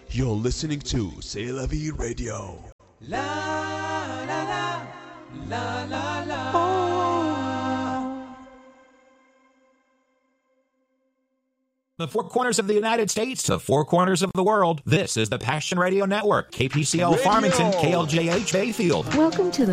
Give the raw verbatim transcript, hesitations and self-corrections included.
You're listening to C'est La Vie Radio. La la la la la la. Oh. The four corners of the United States, the four corners of the world. This is the Passion Radio Network. K P C L Radio. Farmington, K L J H Bayfield. Welcome to the